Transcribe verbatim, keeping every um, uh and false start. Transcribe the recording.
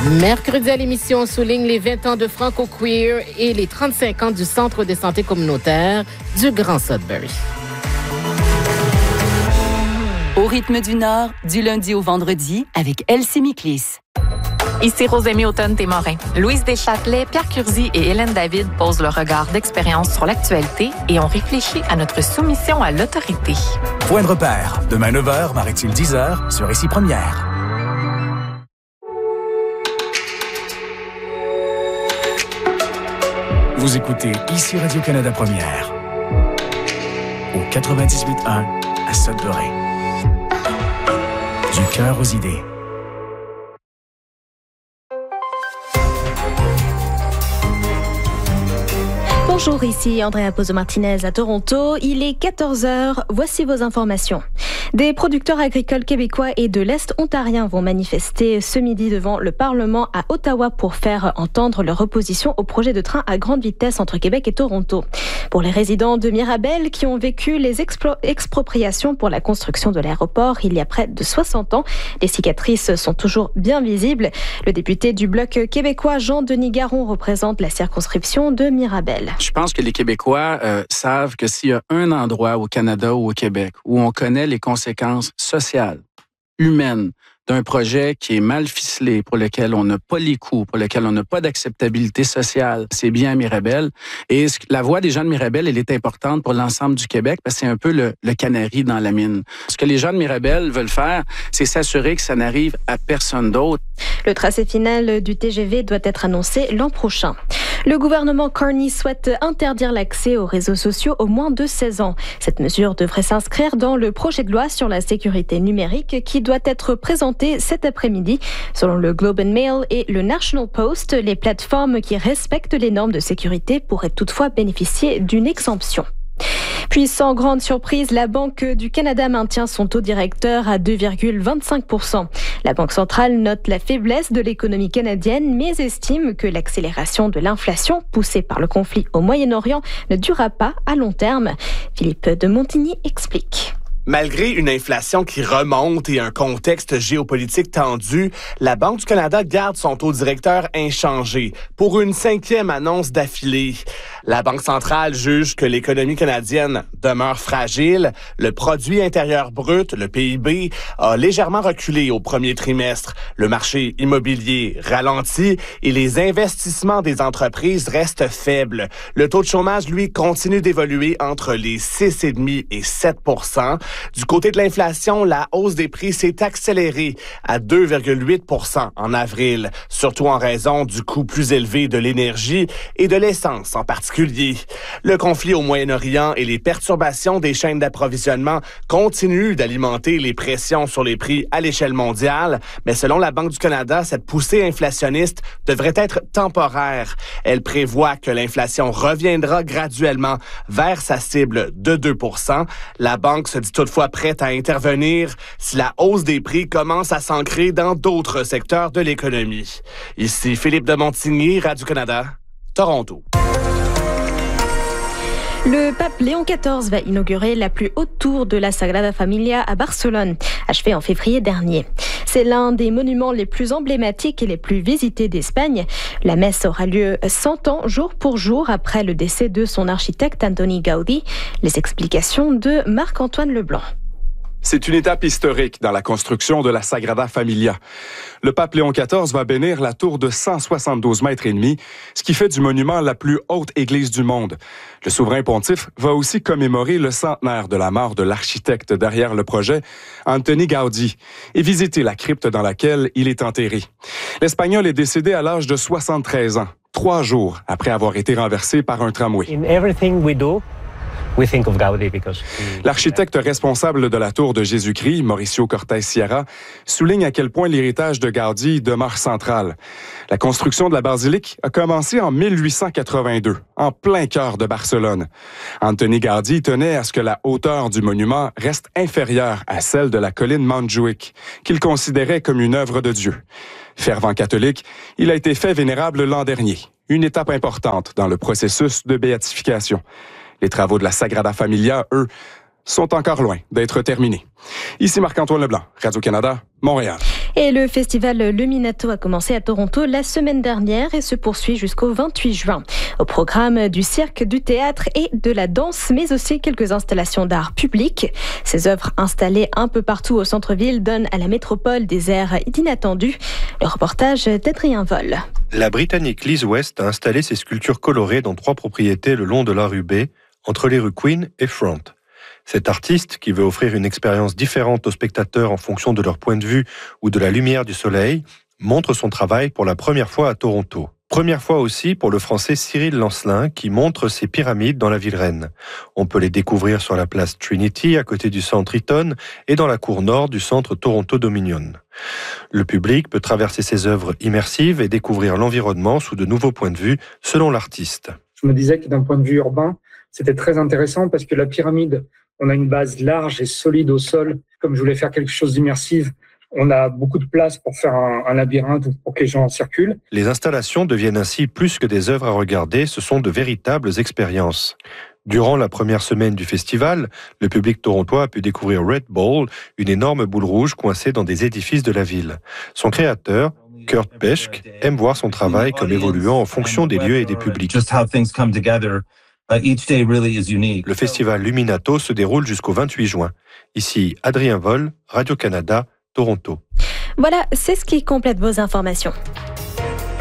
Mercredi à l'émission, on souligne les vingt ans de Franco-Queer et les trente-cinq ans du Centre de santé communautaire du Grand Sudbury. Au rythme du Nord, du lundi au vendredi, avec Elsie Miklis. Ici Rosémie Automne-Témorin. Louise Deschâtelet, Pierre Curzi et Hélène David posent leur regard d'expérience sur l'actualité et ont réfléchi à notre soumission à l'autorité. Point de repère, demain neuf heures, Maritime dix heures, sur Ici Première. Vous écoutez Ici Radio-Canada Première, au quatre-vingt-dix-huit un à Sudbury. Du cœur aux idées. Bonjour, ici Andrea Pozo-Martinez à Toronto. Il est quatorze heures. Voici vos informations. Des producteurs agricoles québécois et de l'Est ontarien vont manifester ce midi devant le Parlement à Ottawa pour faire entendre leur opposition au projet de train à grande vitesse entre Québec et Toronto. Pour les résidents de Mirabel qui ont vécu les explo- expropriations pour la construction de l'aéroport il y a près de soixante ans, les cicatrices sont toujours bien visibles. Le député du Bloc québécois, Jean-Denis Garon, représente la circonscription de Mirabel. Je pense que les Québécois euh, savent que s'il y a un endroit au Canada ou au Québec où on connaît les conséquences sociales, humaines, d'un projet qui est mal ficelé, pour lequel on n'a pas les coûts, pour lequel on n'a pas d'acceptabilité sociale, c'est bien à Mirabel. Et la voix des gens de Mirabel, elle est importante pour l'ensemble du Québec parce que c'est un peu le, le canari dans la mine. Ce que les gens de Mirabel veulent faire, c'est s'assurer que ça n'arrive à personne d'autre. Le tracé final du T G V doit être annoncé l'an prochain. Le gouvernement Carney souhaite interdire l'accès aux réseaux sociaux aux moins de seize ans. Cette mesure devrait s'inscrire dans le projet de loi sur la sécurité numérique qui doit être présenté cet après-midi. Selon le Globe and Mail et le National Post, les plateformes qui respectent les normes de sécurité pourraient toutefois bénéficier d'une exemption. Puis, sans grande surprise, la Banque du Canada maintient son taux directeur à deux virgule vingt-cinq pour cent. La Banque centrale note la faiblesse de l'économie canadienne, mais estime que l'accélération de l'inflation poussée par le conflit au Moyen-Orient ne durera pas à long terme. Philippe de Montigny explique. Malgré une inflation qui remonte et un contexte géopolitique tendu, la Banque du Canada garde son taux directeur inchangé pour une cinquième annonce d'affilée. La Banque centrale juge que l'économie canadienne demeure fragile. Le produit intérieur brut, le P I B, a légèrement reculé au premier trimestre. Le marché immobilier ralentit et les investissements des entreprises restent faibles. Le taux de chômage, lui, continue d'évoluer entre les six virgule cinq et sept pour cent. Du côté de l'inflation, la hausse des prix s'est accélérée à deux virgule huit pour cent en avril, surtout en raison du coût plus élevé de l'énergie et de l'essence en particulier. Le conflit au Moyen-Orient et les perturbations des chaînes d'approvisionnement continuent d'alimenter les pressions sur les prix à l'échelle mondiale, mais selon la Banque du Canada, cette poussée inflationniste devrait être temporaire. Elle prévoit que l'inflation reviendra graduellement vers sa cible de deux pour cent. La banque se dit toutefois prête à intervenir si la hausse des prix commence à s'ancrer dans d'autres secteurs de l'économie. Ici Philippe de Montigny, Radio-Canada, Toronto. Le pape Léon quatorze va inaugurer la plus haute tour de la Sagrada Familia à Barcelone, achevée en février dernier. C'est l'un des monuments les plus emblématiques et les plus visités d'Espagne. La messe aura lieu cent ans, jour pour jour, après le décès de son architecte Antoni Gaudí. Les explications de Marc-Antoine Leblanc. C'est une étape historique dans la construction de la Sagrada Familia. Le pape Léon quatorze va bénir la tour de cent soixante-douze mètres et demi, ce qui fait du monument la plus haute église du monde. Le souverain pontife va aussi commémorer le centenaire de la mort de l'architecte derrière le projet, Antoni Gaudí, et visiter la crypte dans laquelle il est enterré. L'Espagnol est décédé à l'âge de soixante-treize ans, trois jours après avoir été renversé par un tramway. In everything we do, we think of Gaudí because he... L'architecte responsable de la tour de Jésus-Christ, Mauricio Cortés Sierra, souligne à quel point l'héritage de Gaudí demeure central. La construction de la basilique a commencé en mille huit cent quatre-vingt-deux, en plein cœur de Barcelone. Antoni Gaudí tenait à ce que la hauteur du monument reste inférieure à celle de la colline Montjuïc, qu'il considérait comme une œuvre de Dieu. Fervent catholique, il a été fait vénérable l'an dernier, une étape importante dans le processus de béatification. Les travaux de la Sagrada Familia, eux, sont encore loin d'être terminés. Ici Marc-Antoine Leblanc, Radio-Canada, Montréal. Et le festival Luminato a commencé à Toronto la semaine dernière et se poursuit jusqu'au vingt-huit juin. Au programme du cirque, du théâtre et de la danse, mais aussi quelques installations d'art public. Ces œuvres installées un peu partout au centre-ville donnent à la métropole des airs inattendus. Le reportage d'Adrien Vol. La Britannique Liz West a installé ses sculptures colorées dans trois propriétés le long de la rue B, entre les rues Queen et Front. Cet artiste, qui veut offrir une expérience différente aux spectateurs en fonction de leur point de vue ou de la lumière du soleil, montre son travail pour la première fois à Toronto. Première fois aussi pour le Français Cyril Lancelin, qui montre ses pyramides dans la ville reine. On peut les découvrir sur la place Trinity, à côté du centre Eaton, et dans la cour nord du centre Toronto Dominion. Le public peut traverser ces œuvres immersives et découvrir l'environnement sous de nouveaux points de vue, selon l'artiste. Je me disais que d'un point de vue urbain, c'était très intéressant parce que la pyramide, on a une base large et solide au sol. Comme je voulais faire quelque chose d'immersif, on a beaucoup de place pour faire un, un labyrinthe ou pour que les gens circulent. Les installations deviennent ainsi plus que des œuvres à regarder, ce sont de véritables expériences. Durant la première semaine du festival, le public torontois a pu découvrir Red Ball, une énorme boule rouge coincée dans des édifices de la ville. Son créateur, Kurt Peschke, aime voir son travail comme évoluant en fonction des lieux et des publics. Le festival Luminato se déroule jusqu'au vingt-huit juin. Ici, Adrien Vol, Radio-Canada, Toronto. Voilà, c'est ce qui complète vos informations.